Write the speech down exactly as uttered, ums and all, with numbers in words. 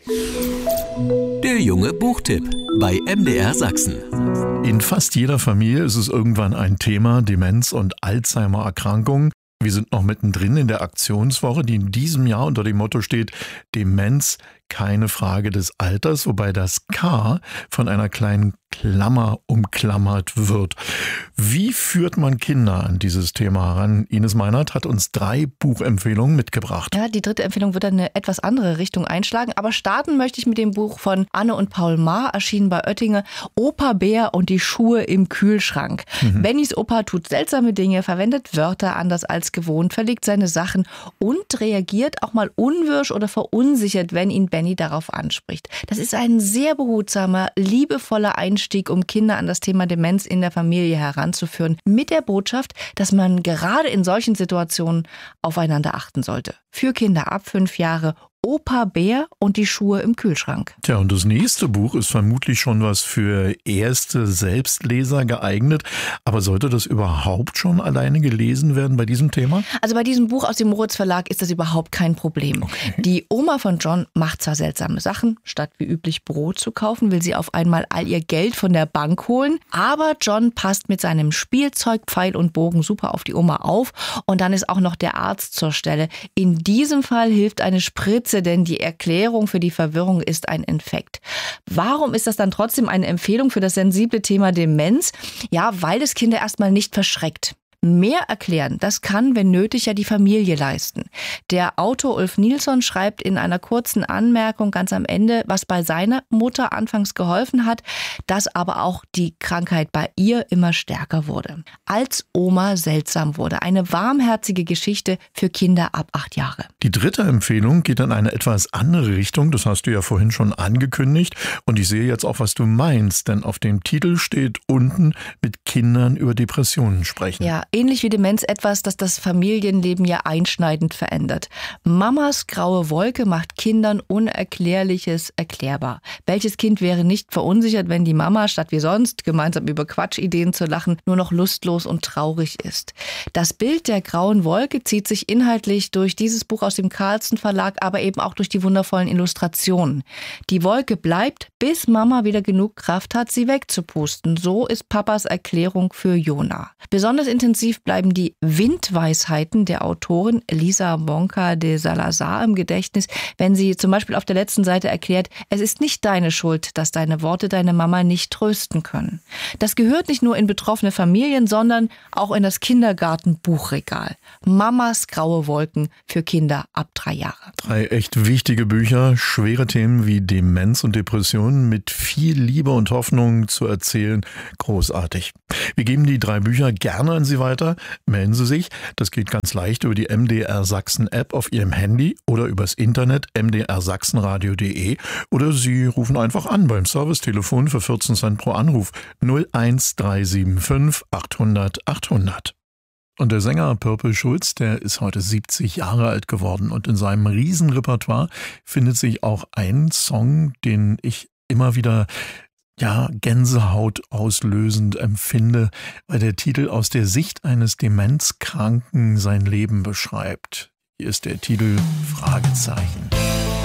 Der junge Buchtipp bei M D R Sachsen. In fast jeder Familie ist es irgendwann ein Thema, Demenz und Alzheimer-Erkrankungen. Wir sind noch mittendrin in der Aktionswoche, die in diesem Jahr unter dem Motto steht: Demenz, keine Frage des Alters, wobei das K von einer kleinen Klammer umklammert wird. Wie führt man Kinder an dieses Thema heran? Ines Meinert hat uns drei Buchempfehlungen mitgebracht. Ja, die dritte Empfehlung wird eine etwas andere Richtung einschlagen, aber starten möchte ich mit dem Buch von Anne und Paul Maar, erschienen bei Oettinger, Opa Bär und die Schuhe im Kühlschrank. Mhm. Bennys Opa tut seltsame Dinge, verwendet Wörter anders als gewohnt, verlegt seine Sachen und reagiert auch mal unwirsch oder verunsichert, wenn ihn Benny darauf anspricht. Das ist ein sehr behutsamer, liebevoller Einstieg, um Kinder an das Thema Demenz in der Familie heranzuführen, mit der Botschaft, dass man gerade in solchen Situationen aufeinander achten sollte. Für Kinder ab fünf Jahre Opa Bär und die Schuhe im Kühlschrank. Tja, und das nächste Buch ist vermutlich schon was für erste Selbstleser geeignet. Aber sollte das überhaupt schon alleine gelesen werden bei diesem Thema? Also bei diesem Buch aus dem Moritz Verlag ist das überhaupt kein Problem. Okay. Die Oma von John macht zwar seltsame Sachen. Statt wie üblich Brot zu kaufen, will sie auf einmal all ihr Geld von der Bank holen. Aber John passt mit seinem Spielzeug, Pfeil und Bogen super auf die Oma auf. Und dann ist auch noch der Arzt zur Stelle. In diesem Fall hilft eine Spritze, denn die Erklärung für die Verwirrung ist ein Infekt. Warum ist das dann trotzdem eine Empfehlung für das sensible Thema Demenz? Ja, weil es Kinder erstmal nicht verschreckt. Mehr erklären, das kann, wenn nötig, ja die Familie leisten. Der Autor Ulf Nilsson schreibt in einer kurzen Anmerkung ganz am Ende, was bei seiner Mutter anfangs geholfen hat, dass aber auch die Krankheit bei ihr immer stärker wurde. Als Oma seltsam wurde. Eine warmherzige Geschichte für Kinder ab acht Jahre. Die dritte Empfehlung geht in eine etwas andere Richtung. Das hast du ja vorhin schon angekündigt. Und ich sehe jetzt auch, was du meinst. Denn auf dem Titel steht unten: mit Kindern über Depressionen sprechen. Ja. Ähnlich wie Demenz etwas, das das Familienleben ja einschneidend verändert. Mamas graue Wolke macht Kindern Unerklärliches erklärbar. Welches Kind wäre nicht verunsichert, wenn die Mama, statt wie sonst gemeinsam über Quatschideen zu lachen, nur noch lustlos und traurig ist? Das Bild der grauen Wolke zieht sich inhaltlich durch dieses Buch aus dem Carlsen Verlag, aber eben auch durch die wundervollen Illustrationen. Die Wolke bleibt, bis Mama wieder genug Kraft hat, sie wegzupusten. So ist Papas Erklärung für Jona. Besonders intensiv bleiben die Windweisheiten der Autorin Elisa Bonca de Salazar im Gedächtnis, wenn sie zum Beispiel auf der letzten Seite erklärt: Es ist nicht deine Schuld, dass deine Worte deine Mama nicht trösten können. Das gehört nicht nur in betroffene Familien, sondern auch in das Kindergartenbuchregal. Mamas graue Wolken für Kinder ab drei Jahre. Drei echt wichtige Bücher, schwere Themen wie Demenz und Depressionen mit viel Liebe und Hoffnung zu erzählen. Großartig. Wir geben die drei Bücher gerne an Sie weiter. Melden Sie sich. Das geht ganz leicht über die M D R Sachsen App auf Ihrem Handy oder übers Internet m d r sachsenradio punkt de oder Sie rufen einfach an beim Servicetelefon für vierzehn Cent pro Anruf null eins drei sieben fünf achthundert achthundert. Und der Sänger Purple Schulz, der ist heute siebzig Jahre alt geworden und in seinem Riesenrepertoire findet sich auch ein Song, den ich immer wieder ja, Gänsehaut auslösend empfinde, weil der Titel aus der Sicht eines Demenzkranken sein Leben beschreibt. Hier ist der Titel Fragezeichen.